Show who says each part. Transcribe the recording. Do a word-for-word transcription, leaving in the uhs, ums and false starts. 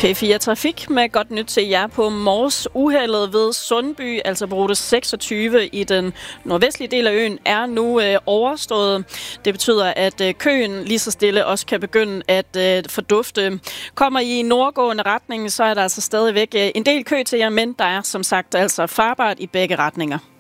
Speaker 1: P fire Trafik med godt nyt til jer på Mors. Uheldet ved Sundby, altså på rute seksogtyve i den nordvestlige del af øen, er nu øh, overstået. Det betyder, at øh, køen lige så stille også kan begynde at øh, fordufte. Kommer I nordgående retning, så er der altså stadigvæk øh, en del kø til jer, men der er som sagt altså farbart i begge retninger.